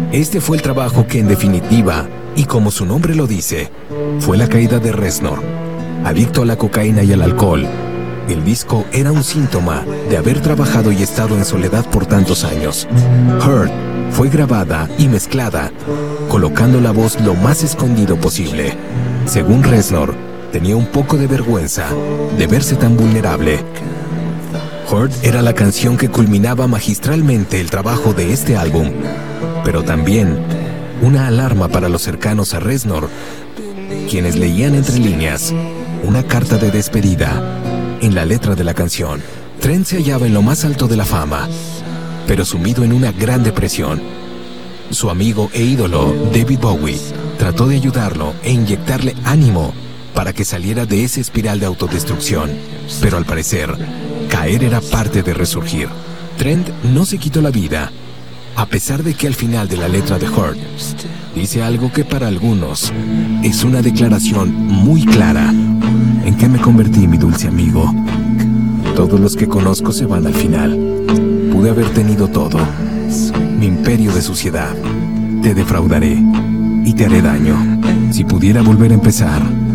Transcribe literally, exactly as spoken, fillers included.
Este fue el trabajo que, en definitiva, y como su nombre lo dice, fue la caída de Reznor. Adicto a la cocaína y al alcohol, el disco era un síntoma de haber trabajado y estado en soledad por tantos años. Hurt fue grabada y mezclada, colocando la voz lo más escondido posible. Según Reznor, tenía un poco de vergüenza de verse tan vulnerable. Hurt era la canción que culminaba magistralmente el trabajo de este álbum, pero también una alarma para los cercanos a Reznor, quienes leían entre líneas una carta de despedida en la letra de la canción. Trent se hallaba en lo más alto de la fama, pero sumido en una gran depresión. Su amigo e ídolo, David Bowie, trató de ayudarlo e inyectarle ánimo para que saliera de esa espiral de autodestrucción, pero al parecer, caer era parte de resurgir. Trent no se quitó la vida, a pesar de que al final de la letra de Hurt dice algo que para algunos es una declaración muy clara. ¿En qué me convertí, mi dulce amigo? Todos los que conozco se van al final. Pude haber tenido todo, mi imperio de suciedad. Te defraudaré y te haré daño. Si pudiera volver a empezar,